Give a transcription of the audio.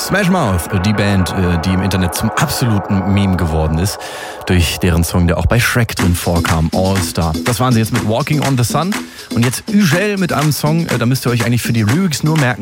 Smash Mouth, die Band, die im Internet zum absoluten Meme geworden ist, durch deren Song, der auch bei Shrek drin vorkam, All Star. Das waren sie jetzt mit Walking on the Sun und jetzt Ugel mit einem Song, da müsst ihr euch eigentlich für die Lyrics nur merken,